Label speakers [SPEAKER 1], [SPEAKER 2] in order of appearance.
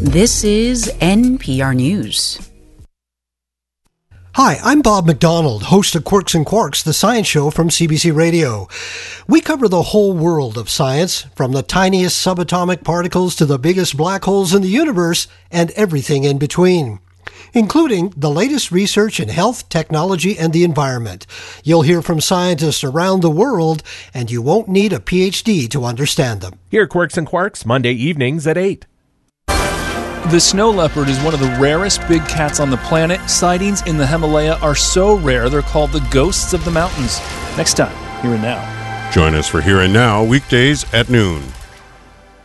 [SPEAKER 1] This is NPR News.
[SPEAKER 2] Hi, I'm Bob McDonald, host of Quirks and Quarks, the science show from CBC Radio. We cover the whole world of science, from the tiniest subatomic particles to the biggest black holes in the universe and everything in between, including the latest research in health, technology, and the environment. You'll hear from scientists around the world, and you won't need a PhD to understand them.
[SPEAKER 3] Hear Quirks and Quarks Monday evenings at 8.
[SPEAKER 4] The snow leopard is one of the rarest big cats on the planet. Sightings in the Himalaya are so rare they're called the ghosts of the mountains. Next time, Here and Now.
[SPEAKER 5] Join us for Here and Now weekdays at noon.